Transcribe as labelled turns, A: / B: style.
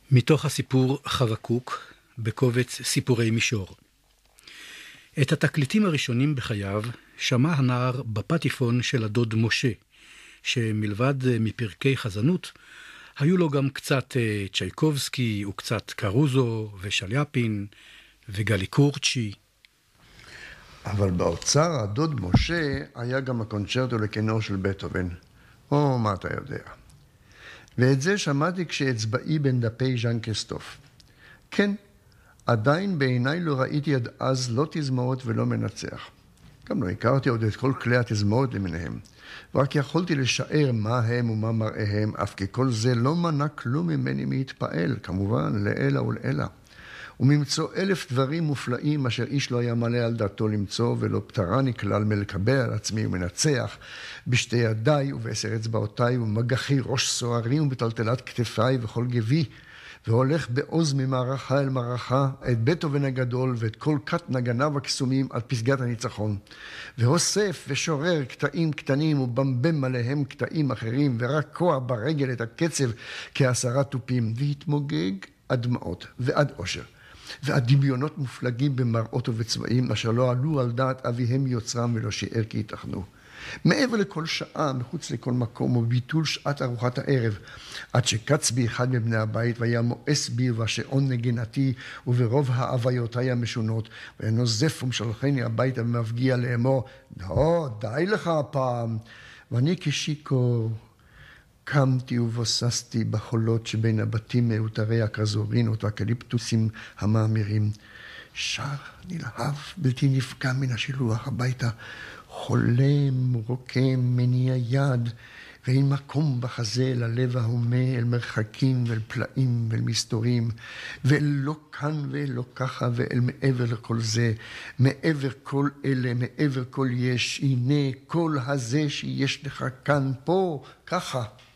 A: מתוך הסיפור חבקוק בקובץ סיפורי מישור. את התקליטים הראשונים בחייו שמע הנער בפטיפון של הדוד משה, שמלבד מפרקי חזנות, היו לו גם קצת צ'ייקובסקי וקצת קרוזו ושליאפין וגלי קורצ'י.
B: אבל באוצר הדוד משה היה גם הקונצ'רטו לכינור של בטהובן. או, מה אתה יודע. ואת זה שמעתי כשאצבעי בין דפי ז'אן קריסטוף. כן, עדיין בעיניי לא ראיתי עד אז לא תזמורת ולא מנצח. גם לא הכרתי עוד את כל כלי התזמורת למיניהם. ורק יכולתי לשער מה הם ומה מראיהם, אף כי כל זה לא מנע כלום ממני להתפעל, כמובן, לאלה ולאלה. וממצוא 1000 דברים מופלאים אשר איש לא היה מלא על דעתו למצוא, ולא פטרני כלל מלקבל על עצמי ומנצח בשתי ידיי וב10 אצבעותיי ומגחי ראש סוערים ובטלטלת כתפיי וכל גבי, והולך בעוז ממערכה אל מערכה את בטהובן הגדול ואת כל כת נגניו הקסומים על פסגת הניצחון, ואוסף ושורר קטעים קטנים ובמבם עליהם קטעים אחרים, ורק כוח ברגל את הקצב כ10 תופים, והתמוגג עד דמעות ועד עושר ועד דמיונות מופלגים במראות ובצבעים אשר לא עלו על דעת אביהם יוצרם ולא שיער כי יתכנו. מעבר לכל שעה, מחוץ לכל מקום, וביטול שעת ארוחת הערב, עד שקץ בי אחד מבני הבית, והיה מואס בי ובשעון נגינתי, וברוב האוויותיי המשונות, ונוזף ומשלחני הביתה ומפגיע לאמור, לא, די לך הפעם. ואני כשיקור קמתי ובוססתי בחולות שבין הבתים מאותרי הקרזורינות והקליפטוסים המאמירים. שר נלהב, בלתי נפגע מן השילוח הביתה, חולם, רוקם, מניע יד, ואין מקום בחזה ללב ההומה, אל מרחקים ואל פלאים ואל מסתורים, ואל לא כאן ואל לא ככה ואל מעבר לכל זה, מעבר כל אלה, מעבר כל יש, הנה כל הזה שיש לך כאן, פה, ככה.